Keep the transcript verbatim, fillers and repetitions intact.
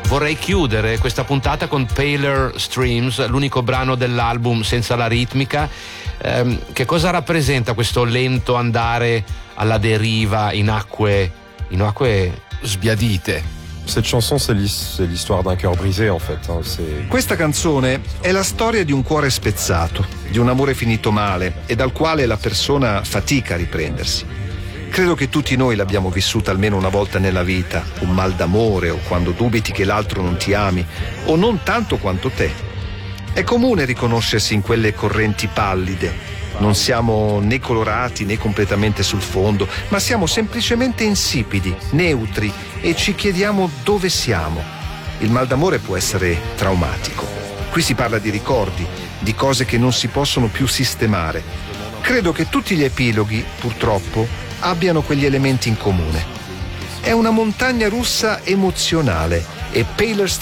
vorrei chiudere questa puntata con Paler Streams, l'unico brano dell'album senza la ritmica. Ehm, che cosa rappresenta questo lento andare alla deriva in acque, in acque sbiadite? Cette chanson, c'est l'histoire d'un cœur brisé, en fait. Questa canzone è la storia di un cuore spezzato, di un amore finito male e dal quale la persona fatica a riprendersi. Credo che tutti noi l'abbiamo vissuta almeno una volta nella vita, un mal d'amore o quando dubiti che l'altro non ti ami o non tanto quanto te. È comune riconoscersi in quelle correnti pallide. Non siamo né colorati né completamente sul fondo, ma siamo semplicemente insipidi, neutri e ci chiediamo dove siamo. Il mal d'amore può essere traumatico. Qui si parla di ricordi, di cose che non si possono più sistemare. Credo che tutti gli epiloghi, purtroppo, abbiano quegli elementi in comune. È una montagna russa emozionale e Paler